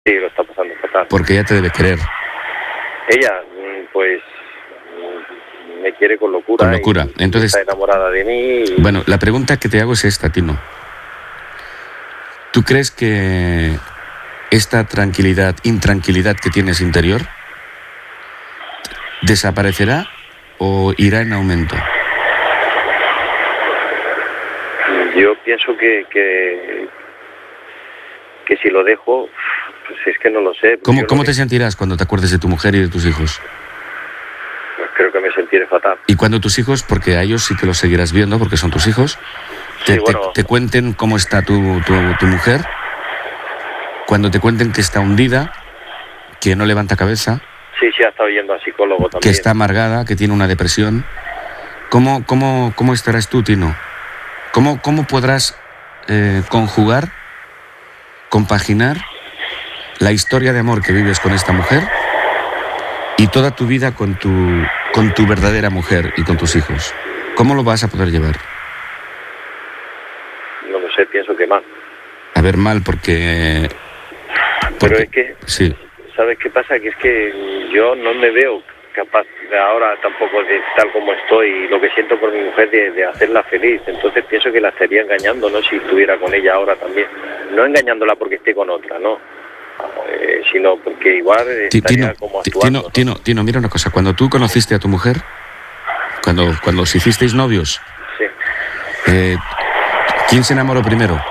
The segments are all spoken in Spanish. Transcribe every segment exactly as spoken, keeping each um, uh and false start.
Sí, lo está pasando fatal. Porque ella te debe querer. Ella, pues, me quiere con locura. Con locura. Y, Entonces, está enamorada de mí. Y... Bueno, la pregunta que te hago es esta, Tino. ¿Tú crees que esta tranquilidad, intranquilidad que tienes interior, desaparecerá o irá en aumento? Yo pienso que, que, que si lo dejo, pues es que no lo sé. ¿Cómo, Yo ¿cómo no te sentirás cuando te acuerdes de tu mujer y de tus hijos? Pues creo que me sentiré fatal. Y cuando tus hijos, porque a ellos sí que los seguirás viendo, porque son tus hijos, te, Sí, bueno. te, te cuenten cómo está tu, tu, tu mujer, cuando te cuenten que está hundida, que no levanta cabeza, Sí, sí, ha estado yendo a psicólogo también. que está amargada, que tiene una depresión, ¿cómo, cómo, cómo estarás tú, Tino? ¿Cómo, cómo podrás eh, conjugar, compaginar la historia de amor que vives con esta mujer y toda tu vida con tu, con tu verdadera mujer y con tus hijos? ¿Cómo lo vas a poder llevar? No lo sé, pienso que mal. A ver, mal, porque... Pero porque es que, sí. ¿sabes qué pasa? Que es que yo no me veo capaz de ahora tampoco de tal como estoy y lo que siento por mi mujer de, de hacerla feliz. Entonces pienso que la estaría engañando, ¿no? Si estuviera con ella ahora también. No engañándola porque esté con otra, ¿no? Eh, sino porque igual estaría Tino, como actuando, Tino, ¿no? Tino, Tino, mira una cosa. Cuando tú conociste a tu mujer, cuando, cuando os hicisteis novios, Sí. eh, ¿quién se enamoró primero?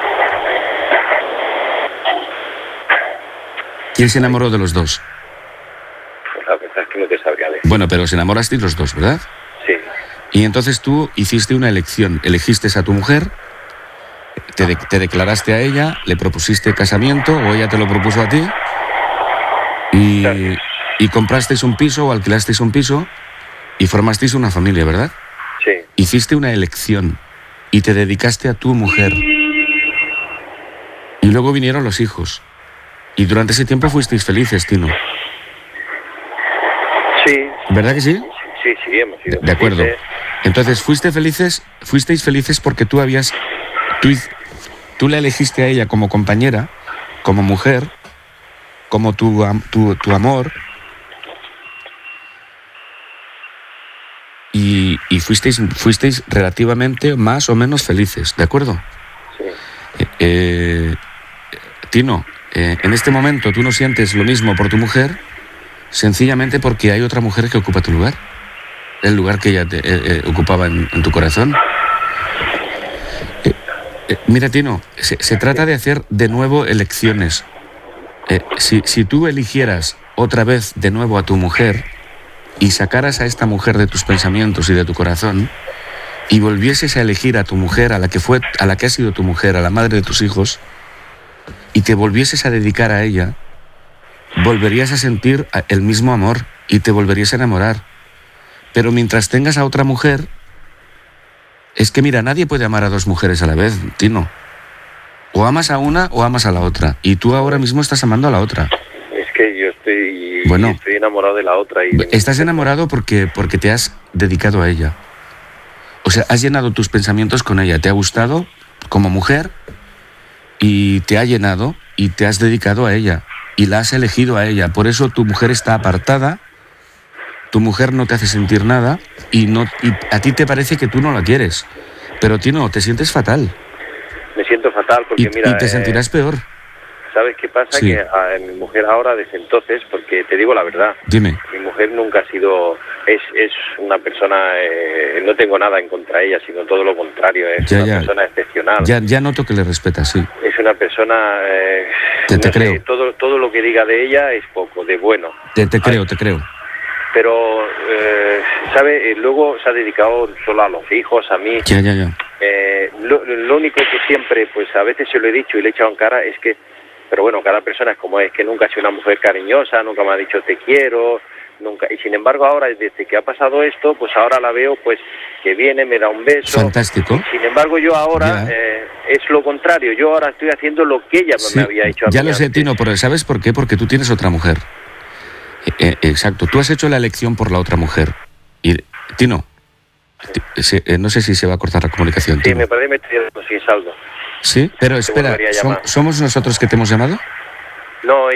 ¿Quién se enamoró de los dos? Pues la verdad es que no te sabría decir. Bueno, pero os enamorasteis los dos, ¿verdad? Sí. Y entonces tú hiciste una elección. Elegiste a tu mujer, te, de- te declaraste a ella, le propusiste casamiento o ella te lo propuso a ti y, Claro. y comprasteis un piso o alquilasteis un piso y formasteis una familia, ¿verdad? Sí. Hiciste una elección y te dedicaste a tu mujer. Y luego vinieron los hijos. Y durante ese tiempo fuisteis felices, Tino. Sí. ¿Verdad que sí? Sí, sí, hemos De, sido de acuerdo. felices. Entonces, fuiste felices, fuisteis felices porque tú habías, tú, tú la elegiste a ella como compañera, como mujer, como tu, am- tu, tu amor, y, y fuisteis, fuisteis relativamente más o menos felices, ¿de acuerdo? Sí. Eh, eh, Tino, eh, en este momento tú no sientes lo mismo por tu mujer, sencillamente porque hay otra mujer que ocupa tu lugar, el lugar que ella te, eh, eh, ocupaba en, en tu corazón. Eh, eh, mira, Tino, se, se trata de hacer de nuevo elecciones. Eh, si, si tú eligieras otra vez de nuevo a tu mujer y sacaras a esta mujer de tus pensamientos y de tu corazón y volvieses a elegir a tu mujer, a la que fue, a la que ha sido tu mujer, a la madre de tus hijos, y te volvieses a dedicar a ella, volverías a sentir el mismo amor y te volverías a enamorar. Pero mientras tengas a otra mujer, es que mira, nadie puede amar a dos mujeres a la vez, Tino. O amas a una o amas a la otra. Y tú ahora mismo estás amando a la otra. Es que yo estoy, Bueno. estoy enamorado de la otra. Y de mi Estás mujer. enamorado porque, porque te has dedicado a ella. O sea, has llenado tus pensamientos con ella. Te ha gustado como mujer y te ha llenado y te has dedicado a ella. Y la has elegido a ella. Por eso tu mujer está apartada, tu mujer no te hace sentir nada y, no, y a ti te parece que tú no la quieres. Pero, Tino, te sientes fatal. Me siento fatal porque, Y, mira... y te eh, sentirás peor. ¿Sabes qué pasa? Sí. Que a mi mujer ahora, desde entonces, porque te digo la verdad, Dime. mi mujer nunca ha sido... Es, es una persona... Eh, no tengo nada en contra de ella, sino todo lo contrario. Es Ya, una ya. persona excepcional. Ya, ya noto que le respetas, sí. Es una persona... Eh, Te- te no sé, creo. todo, todo lo que diga de ella es poco, de bueno. Te, te creo, Ay, te creo. Pero, eh, ¿sabe? Eh, luego se ha dedicado solo a los hijos, a mí. Ya, ya, ya. Eh, lo, lo único que siempre, pues a veces se lo he dicho y le he echado en cara, es que, pero bueno, cada persona es como es, que nunca ha sido una mujer cariñosa, nunca me ha dicho te quiero, nunca, y sin embargo ahora, desde que ha pasado esto, pues ahora la veo, pues, que viene, me da un beso. Fantástico. Sin embargo, yo ahora, Ya. eh, es lo contrario, yo ahora estoy haciendo lo que ella Sí, me había hecho a ya mí lo sé, antes. Tino, pero ¿sabes por qué? Porque tú tienes otra mujer. Eh, eh, exacto, tú has hecho la elección por la otra mujer. Y, Tino, ti- se- eh, no sé si se va a cortar la comunicación. Sí, Tino. me parece que me estoy dando sin saldo. Sí, pero espera, volvería a ¿som- llamar. ¿somos nosotros que te hemos llamado? No,